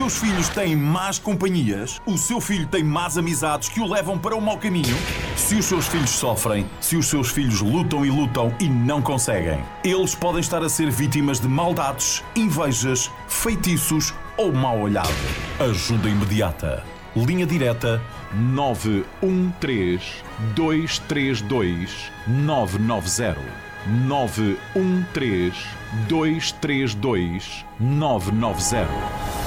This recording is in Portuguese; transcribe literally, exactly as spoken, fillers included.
seus filhos têm más companhias? O seu filho tem más amizades que o levam para o mau caminho? Se os seus filhos sofrem, se os seus filhos lutam e lutam e não conseguem, eles podem estar a ser vítimas de maldades, invejas, feitiços ou mau olhado. Ajuda imediata. Linha direta nove um três, dois três dois, nove nove zero. nove um três, dois três dois, nove nove zero.